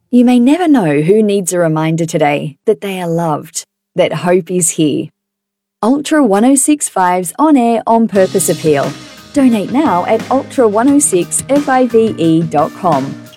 You may never know who needs a reminder today that they are loved, that hope is here. Ultra 1065's on-air on-purpose appeal. Donate now at ultra106five.com.